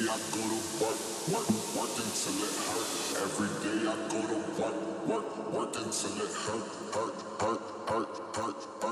I go to work until it hurt. Every day I go to work until it hurt.